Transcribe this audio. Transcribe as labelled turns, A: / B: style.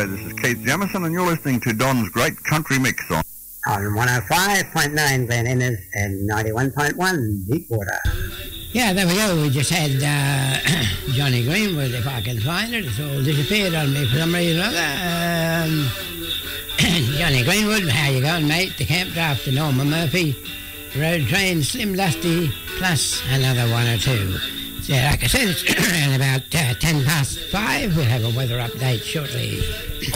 A: Hello, this is Keith Jamison, and you're listening to Don's Great Country Mix on
B: 105.9 Glen Innes and 91.1 Deepwater.
C: Yeah, there we go. We just had Johnny Greenwood, if I can find it. It's all disappeared on me for some reason or other. Johnny Greenwood, how you going, mate? The camp draft to Norma Murphy. Road train, Slim Dusty, plus another one or two. So, like I said, it's around about 5:10. We'll have a weather update shortly.